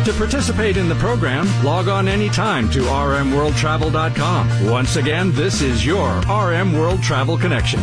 To participate in the program, log on anytime to rmworldtravel.com. Once again, this is your RM World Travel Connection.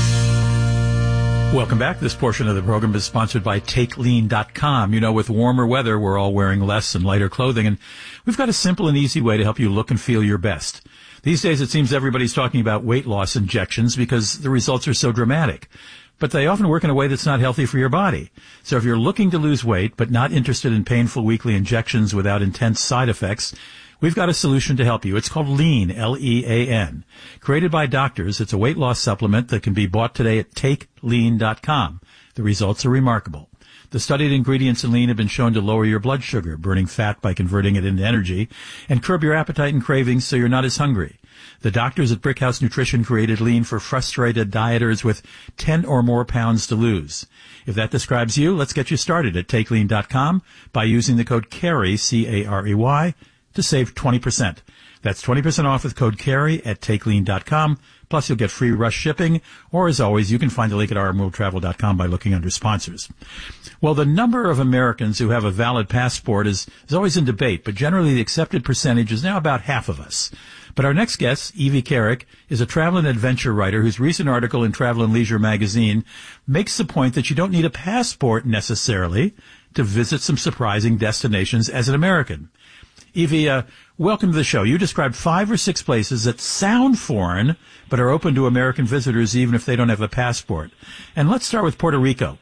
Welcome back. This portion of the program is sponsored by TakeLean.com. You know, with warmer weather, we're all wearing less and lighter clothing, and we've got a simple and easy way to help you look and feel your best. These days, it seems everybody's talking about weight loss injections because the results are so dramatic. But they often work in a way that's not healthy for your body. So if you're looking to lose weight but not interested in painful weekly injections without intense side effects, we've got a solution to help you. It's called Lean, L-E-A-N. Created by doctors, it's a weight loss supplement that can be bought today at TakeLean.com. The results are remarkable. The studied ingredients in Lean have been shown to lower your blood sugar, burning fat by converting it into energy, and curb your appetite and cravings so you're not as hungry. The doctors at Brickhouse Nutrition created Lean for frustrated dieters with 10 or more pounds to lose. If that describes you, let's get you started at TakeLean.com by using the code CAREY, C-A-R-E-Y, to save 20%. That's 20% off with code CAREY at TakeLean.com. Plus, you'll get free rush shipping, or as always, you can find the link at rmworldtravel.com by looking under sponsors. Well, the number of Americans who have a valid passport is always in debate, but generally the accepted percentage is now about half of us. But our next guest, Evie Carrick, is a travel and adventure writer whose recent article in Travel and Leisure magazine makes the point that you don't need a passport necessarily to visit some surprising destinations as an American. Evie, welcome to the show. You described 5 or 6 places that sound foreign, but are open to American visitors even if they don't have a passport. And let's start with Puerto Rico.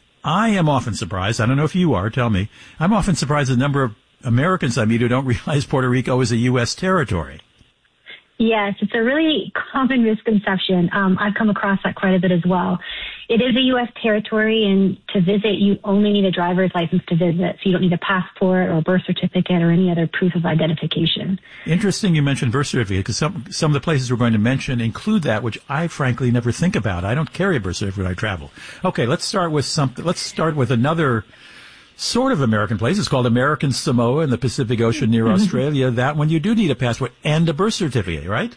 I am often surprised, I don't know if you are, tell me, I'm often surprised at the number of Americans I meet who don't realize Puerto Rico is a U.S. territory. Yes, it's a really common misconception. I've come across that quite a bit as well. It is a U.S. territory, and to visit, you only need a driver's license to visit, so you don't need a passport or a birth certificate or any other proof of identification. Interesting you mentioned birth certificate, because some of the places we're going to mention include that, which I frankly never think about. I don't carry a birth certificate when I travel. Okay, let's start with something. Let's start with another sort of American place. It's called American Samoa in the Pacific Ocean near Australia. That one you do need a passport and a birth certificate, right?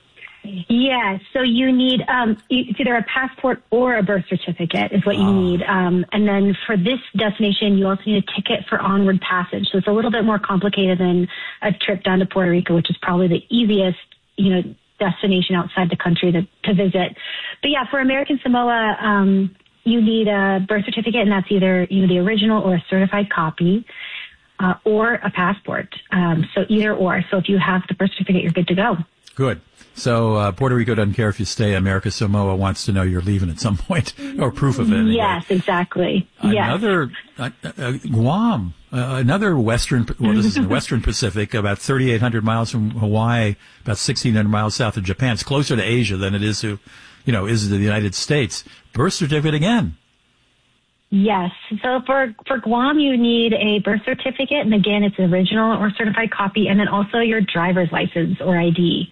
Yes. So you need it's either a passport or a birth certificate is what you need. And then for this destination, you also need a ticket for onward passage. So it's a little bit more complicated than a trip down to Puerto Rico, which is probably the easiest, destination outside the country to visit. But yeah, for American Samoa, you need a birth certificate, and that's either the original or a certified copy, or a passport. So either or. So if you have the birth certificate, you're good to go. Good. So Puerto Rico doesn't care if you stay. America Samoa wants to know you're leaving at some point, or proof of it. Anyway. Yes, exactly. Another Guam, another Western. Well, this is in the Western Pacific, about 3,800 miles from Hawaii, about 1,600 miles south of Japan. It's closer to Asia than it is to, is to the United States. Birth certificate again. Yes. So for Guam, you need a birth certificate, and again, it's an original or certified copy, and then also your driver's license or ID.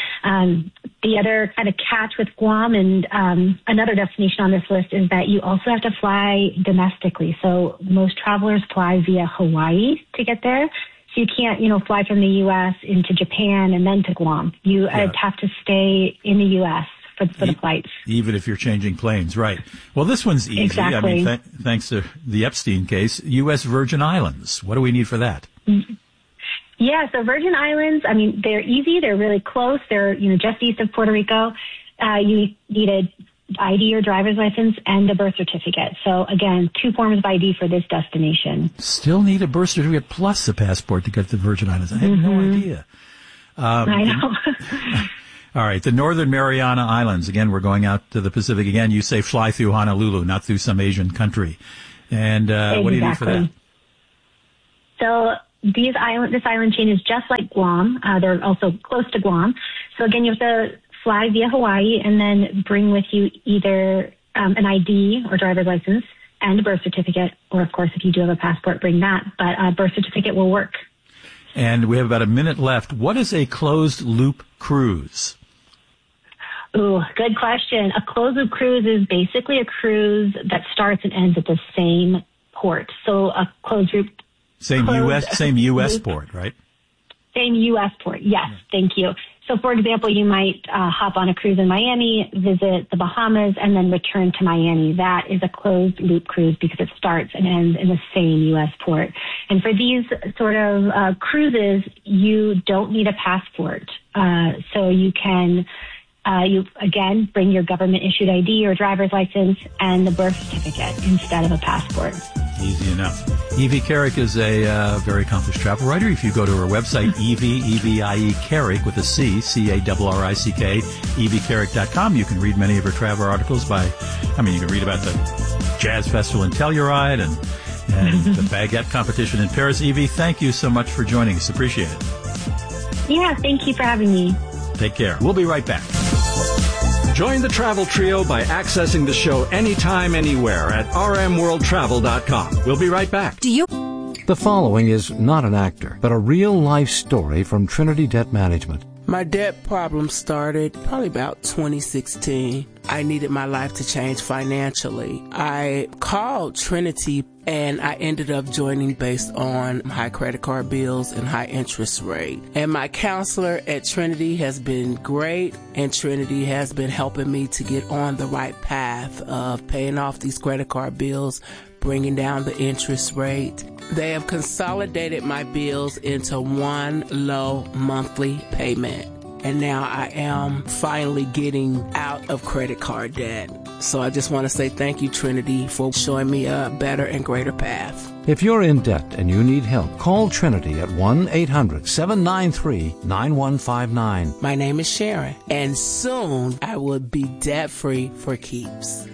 The other kind of catch with Guam and another destination on this list is that you also have to fly domestically. So most travelers fly via Hawaii to get there. So you can't, fly from the U.S. into Japan and then to Guam. You have to stay in the U.S. for the flights. Even if you're changing planes, right. Well, this one's easy. Exactly. I mean, thanks to the Epstein case, U.S. Virgin Islands. What do we need for that? Yeah, so Virgin Islands, they're easy. They're really close. They're, just east of Puerto Rico. You need an ID or driver's license and a birth certificate. So, again, 2 forms of ID for this destination. Still need a birth certificate plus a passport to get to the Virgin Islands. I had no idea. I know. All right, the Northern Mariana Islands. Again, we're going out to the Pacific again. You say fly through Honolulu, not through some Asian country. And what do you need for that? So this island chain is just like Guam. They're also close to Guam. So again, you have to fly via Hawaii and then bring with you either an ID or driver's license and a birth certificate, or of course, if you do have a passport, bring that. But a birth certificate will work. And we have about a minute left. What is a closed loop cruise? Ooh, good question. A closed loop cruise is basically a cruise that starts and ends at the same port. So a closed loop. Same U.S. port, right? Same U.S. port, yes, thank you. So, for example, you might hop on a cruise in Miami, visit the Bahamas, and then return to Miami. That is a closed-loop cruise because it starts and ends in the same U.S. port. And for these sort of cruises, you don't need a passport. So you can, again, bring your government-issued ID or driver's license and the birth certificate instead of a passport. Easy enough. Evie Carrick is a very accomplished travel writer. If you go to her website, Evie Carrick with a C, C-A-R-R-I-C-K, eviecarrick.com, you can read many of her travel articles you can read about the Jazz Festival in Telluride and the baguette competition in Paris. Evie, thank you so much for joining us. Appreciate it. Yeah, thank you for having me. Take care. We'll be right back. Join the Travel Trio by accessing the show anytime, anywhere at rmworldtravel.com. We'll be right back. The following is not an actor, but a real-life story from Trinity Debt Management. My debt problem started probably about 2016. I needed my life to change financially. I called Trinity and I ended up joining based on high credit card bills and high interest rate. And my counselor at Trinity has been great, and Trinity has been helping me to get on the right path of paying off these credit card bills, bringing down the interest rate. They have consolidated my bills into one low monthly payment. And now I am finally getting out of credit card debt. So I just want to say thank you, Trinity, for showing me a better and greater path. If you're in debt and you need help, call Trinity at 1-800-793-9159. My name is Sharon, and soon I will be debt-free for keeps.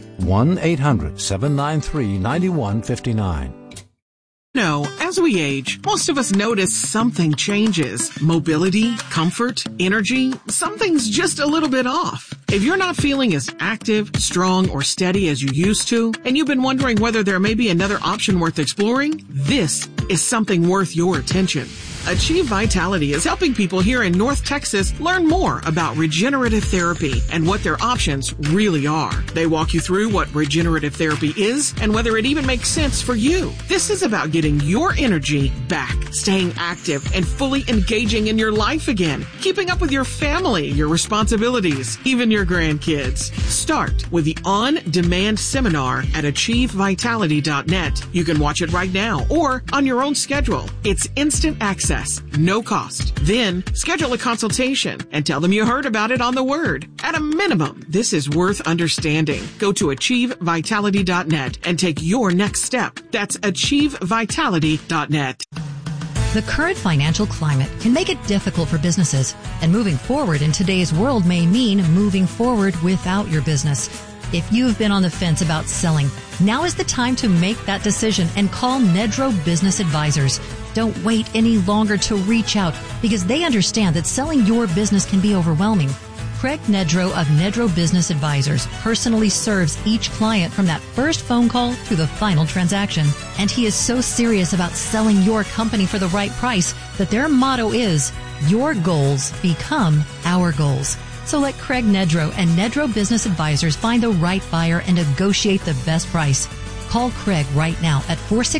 1-800-793-9159. No, as we age, most of us notice something changes. Mobility, comfort, energy, something's just a little bit off. If you're not feeling as active, strong, or steady as you used to, and you've been wondering whether there may be another option worth exploring, this is something worth your attention. Achieve Vitality is helping people here in North Texas learn more about regenerative therapy and what their options really are. They walk you through what regenerative therapy is and whether it even makes sense for you. This is about getting your energy back, staying active, and fully engaging in your life again, keeping up with your family, your responsibilities, even your grandkids. Start with the on-demand seminar at achievevitality.net. You can watch it right now or on your own schedule. It's instant access, no cost. Then schedule a consultation and tell them you heard about it on The Word. At a minimum, this is worth understanding. Go to achievevitality.net and take your next step. That's achievevitality.net. The current financial climate can make it difficult for businesses, and moving forward in today's world may mean moving forward without your business. If you've been on the fence about selling, now is the time to make that decision and call Nedro Business Advisors. Don't wait any longer to reach out, because they understand that selling your business can be overwhelming. Craig Nedro of Nedro Business Advisors personally serves each client from that first phone call to the final transaction. And he is so serious about selling your company for the right price that their motto is, your goals become our goals. So let Craig Nedro and Nedro Business Advisors find the right buyer and negotiate the best price. Call Craig right now at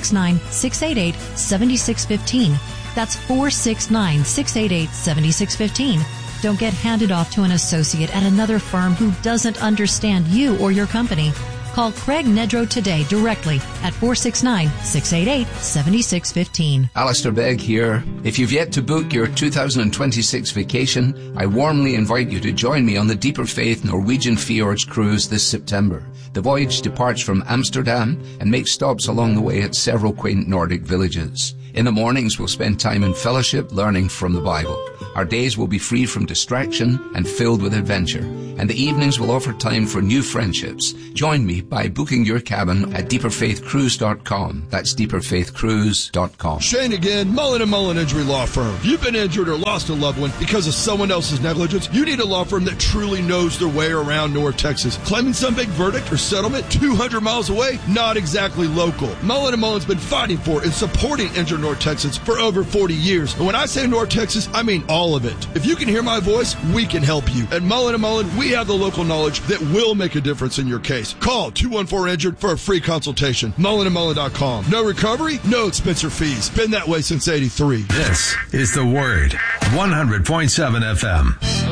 469-688-7615. That's 469-688-7615. Don't get handed off to an associate at another firm who doesn't understand you or your company. Call Craig Nedro today directly at 469-688-7615. Alistair Begg here. If you've yet to book your 2026 vacation, I warmly invite you to join me on the Deeper Faith Norwegian Fjords cruise this September. The voyage departs from Amsterdam and makes stops along the way at several quaint Nordic villages. In the mornings, we'll spend time in fellowship learning from the Bible. Our days will be free from distraction and filled with adventure. And the evenings will offer time for new friendships. Join me by booking your cabin at deeperfaithcruise.com. That's deeperfaithcruise.com. Shane again, Mullen & Mullen Injury Law Firm. If you've been injured or lost a loved one because of someone else's negligence, you need a law firm that truly knows their way around North Texas. Claiming some big verdict or settlement 200 miles away? Not exactly local. Mullen & Mullen's been fighting for and supporting injured North Texans for over 40 years. And when I say North Texas, I mean all of it. If you can hear my voice, we can help you. At Mullen & Mullen, we have the local knowledge that will make a difference in your case. Call 214-INJURED for a free consultation. MullenandMullen.com. No recovery, no expense or fees. Been that way since '83. This is The Word, 100.7 FM.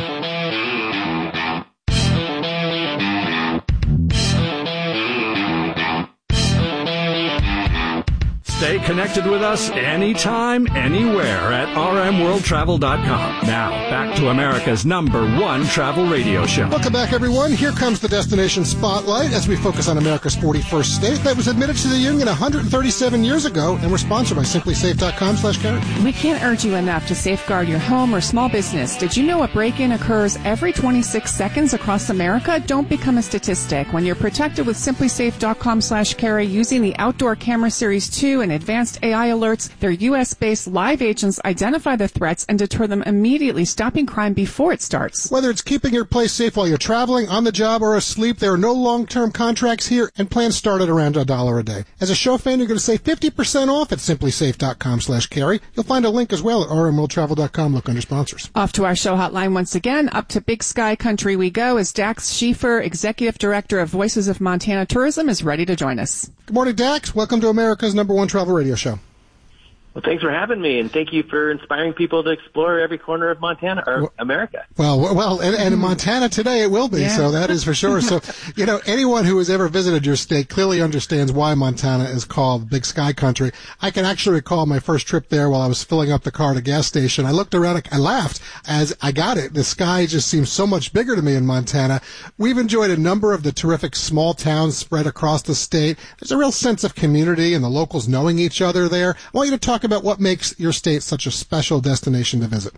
Stay connected with us anytime, anywhere at rmworldtravel.com. Now, back to America's #1 travel radio show. Welcome back, everyone. Here comes the Destination Spotlight as we focus on America's 41st state that was admitted to the Union 137 years ago, and we're sponsored by simplysafe.com/carry. We can't urge you enough to safeguard your home or small business. Did you know a break-in occurs every 26 seconds across America? Don't become a statistic. When you're protected with simplysafe.com/carry using the Outdoor Camera Series 2 and advanced AI alerts, their U.S.-based live agents identify the threats and deter them immediately, stopping crime before it starts. Whether it's keeping your place safe while you're traveling, on the job, or asleep, there are no long-term contracts here, and plans start at around $1 a day. As a show fan, you're going to save 50% off at simplysafe.com/carry. You'll find a link as well at rmworldtravel.com. Look under sponsors. Off to our show hotline once again. Up to Big Sky Country we go as Dax Schieffer, Executive Director of Voices of Montana Tourism, is ready to join us. Good morning, Dax. Welcome to America's #1 travel radio show. Well, thanks for having me, and thank you for inspiring people to explore every corner of Montana or America. Well, and in Montana today it will be, yeah. So that is for sure. So, anyone who has ever visited your state clearly understands why Montana is called Big Sky Country. I can actually recall my first trip there while I was filling up the car at a gas station. I looked around, I laughed as I got it. The sky just seems so much bigger to me in Montana. We've enjoyed a number of the terrific small towns spread across the state. There's a real sense of community and the locals knowing each other there. I want you to talk about what makes your state such a special destination to visit.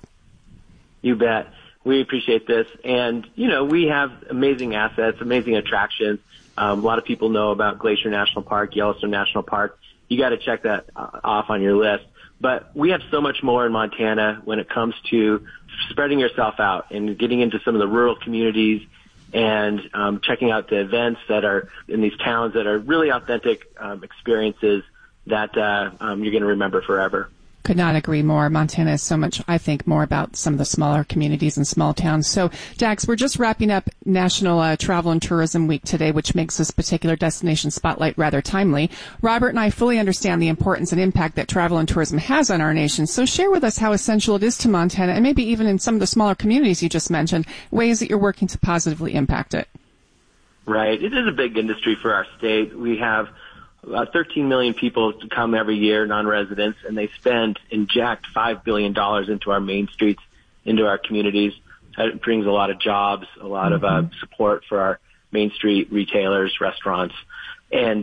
You bet. We appreciate this. And, we have amazing assets, amazing attractions. A lot of people know about Glacier National Park, Yellowstone National Park. You got to check that off on your list. But we have so much more in Montana when it comes to spreading yourself out and getting into some of the rural communities and checking out the events that are in these towns that are really authentic experiences that you're going to remember forever. Could not agree more. Montana is so much, I think, more about some of the smaller communities and small towns. So, Dax, we're just wrapping up National Travel and Tourism Week today, which makes this particular destination spotlight rather timely. Robert and I fully understand the importance and impact that travel and tourism has on our nation. So share with us how essential it is to Montana, and maybe even in some of the smaller communities you just mentioned, ways that you're working to positively impact it. Right. It is a big industry for our state. We have about 13 million people come every year, non-residents, and they inject $5 billion into our main streets, into our communities. That brings a lot of jobs, a lot of support for our main street retailers, restaurants, and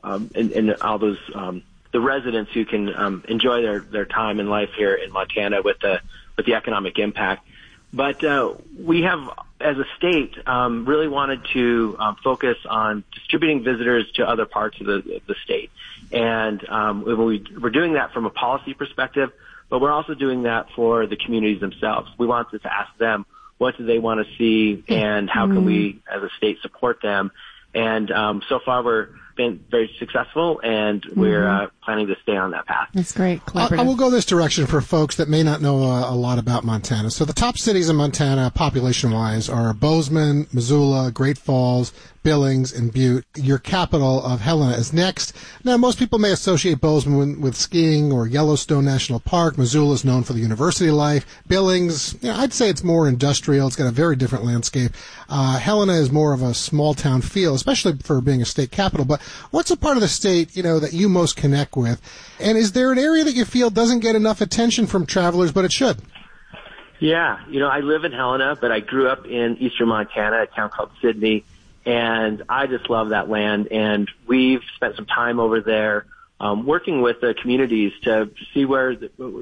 all those the residents who can enjoy their time in life here in Montana with the economic impact. But we have, as a state, really wanted to focus on distributing visitors to other parts of the state. And we're doing that from a policy perspective, but we're also doing that for the communities themselves. We wanted to ask them what do they want to see and how can we, as a state, support them. And so far we're been very successful, and we're planning to stay on that path. That's great. I will go this direction for folks that may not know a lot about Montana. So the top cities in Montana, population-wise, are Bozeman, Missoula, Great Falls, Billings, and Butte. Your capital of Helena is next. Now, most people may associate Bozeman with skiing or Yellowstone National Park. Missoula is known for the university life. Billings, I'd say it's more industrial. It's got a very different landscape. Helena is more of a small-town feel, especially for being a state capital. But what's a part of the state, that you most connect with? And is there an area that you feel doesn't get enough attention from travelers, but it should? Yeah. I live in Helena, but I grew up in eastern Montana, a town called Sidney. And I just love that land, and we've spent some time over there working with the communities to see what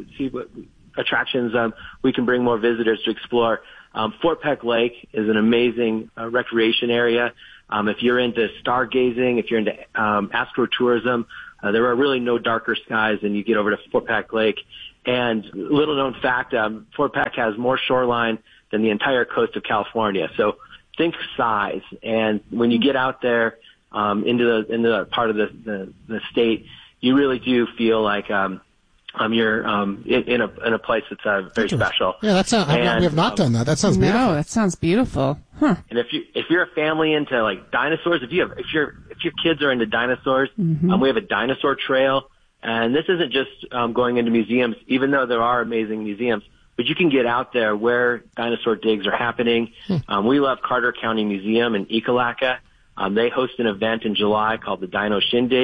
attractions we can bring more visitors to explore. Fort Peck Lake is an amazing recreation area. If you're into stargazing, if you're into astrotourism, there are really no darker skies than you get over to Fort Peck Lake. And little known fact, Fort Peck has more shoreline than the entire coast of California. So think size. And when you get out there into the part of the state, you really do feel like you're in a place that's very special. Yeah, we have not done that. That sounds beautiful. No, that sounds beautiful. Huh. And if you're a family into like dinosaurs, if your kids are into dinosaurs, we have a dinosaur trail. And this isn't just going into museums, even though there are amazing museums. But you can get out there where dinosaur digs are happening. We love Carter County Museum in Ekalaka. They host an event in July called the Dino Shindig,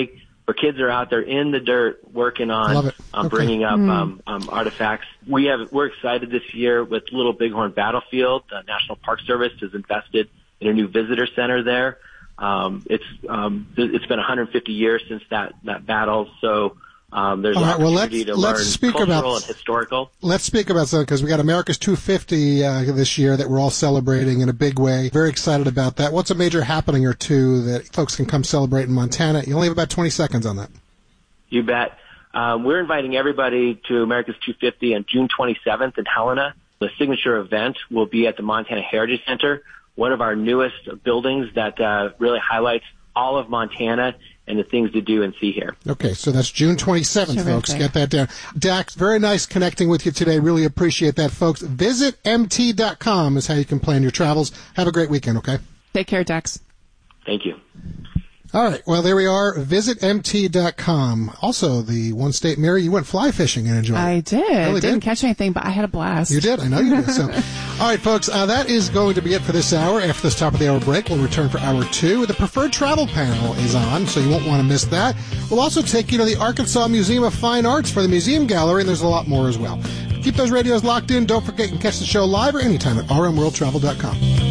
where kids are out there in the dirt working on bringing up artifacts. We're excited this year with Little Bighorn Battlefield. The National Park Service has invested in a new visitor center there. It's been 150 years since that battle, so there's an opportunity to learn cultural and historical. Let's speak about something, because we got America's 250 this year that we're all celebrating in a big way. Very excited about that. What's a major happening or two that folks can come celebrate in Montana? You only have about 20 seconds on that. You bet. We're inviting everybody to America's 250 on June 27th in Helena. The signature event will be at the Montana Heritage Center, one of our newest buildings that really highlights all of Montana and the things to do and see here. Okay, so that's June 27th, folks. Get that down. Dax, very nice connecting with you today. Really appreciate that, folks. VisitMT.com is how you can plan your travels. Have a great weekend, okay? Take care, Dax. Thank you. All right, well, there we are, visitmt.com. Also, the one state, Mary, you went fly fishing and enjoyed it. I did. Really didn't catch anything, but I had a blast. You did? I know you did. So, all right, folks, that is going to be it for this hour. After this top of the hour break, we'll return for hour 2. The Preferred Travel panel is on, so you won't want to miss that. We'll also take you to the Arkansas Museum of Fine Arts for the museum gallery, and there's a lot more as well. Keep those radios locked in. Don't forget you can catch the show live or anytime at rmworldtravel.com.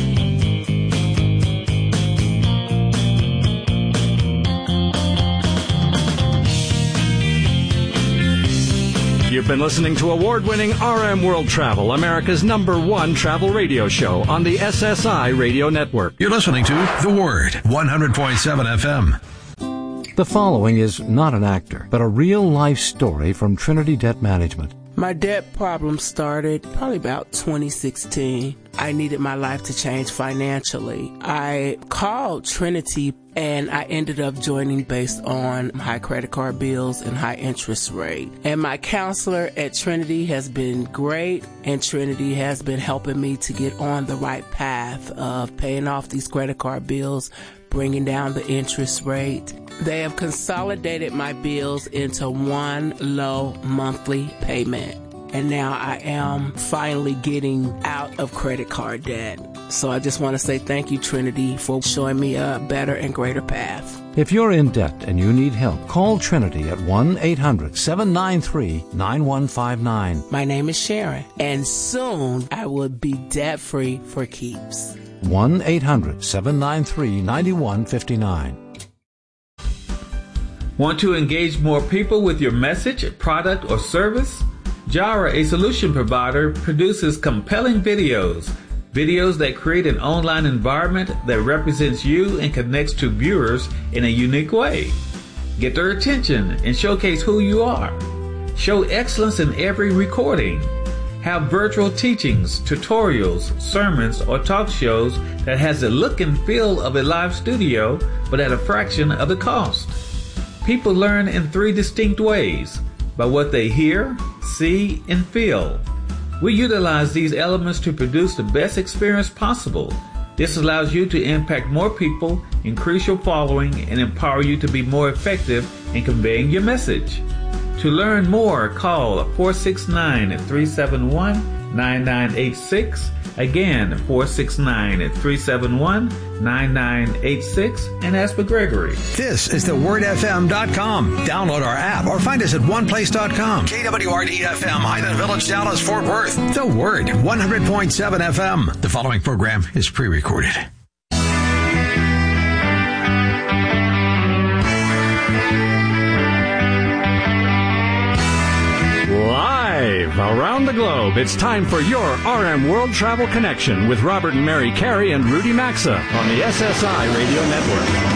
You've been listening to award-winning RM World Travel, America's #1 travel radio show on the SSI Radio Network. You're listening to The Word, 100.7 FM. The following is not an actor, but a real-life story from Trinity Debt Management. My debt problem started probably about 2016. I needed my life to change financially. I called Trinity and I ended up joining based on high credit card bills and high interest rate. And my counselor at Trinity has been great, and Trinity has been helping me to get on the right path of paying off these credit card bills, bringing down the interest rate. They have consolidated my bills into one low monthly payment. And now I am finally getting out of credit card debt. So I just want to say thank you, Trinity, for showing me a better and greater path. If you're in debt and you need help, call Trinity at 1-800-793-9159. My name is Sharon, and soon I will be debt-free for keeps. 1-800-793-9159. Want to engage more people with your message, product, or service? Jara, a solution provider, produces compelling videos that create an online environment that represents you and connects to viewers in a unique way. Get their attention and showcase who you are. Show excellence in every recording. Have virtual teachings, tutorials, sermons, or talk shows that has the look and feel of a live studio, but at a fraction of the cost. People learn in 3 distinct ways: by what they hear, see, and feel. We utilize these elements to produce the best experience possible. This allows you to impact more people, increase your following, and empower you to be more effective in conveying your message. To learn more, call 469-371-9986. Again, 469-371-9986, and ask for Gregory. This is thewordfm.com. Download our app or find us at oneplace.com. KWRD-FM, Highland Village, Dallas, Fort Worth. The Word, 100.7 FM. The following program is pre-recorded. Live around the globe, it's time for your RM World Travel Connection with Robert and Mary Carey and Rudy Maxa on the SSI Radio Network.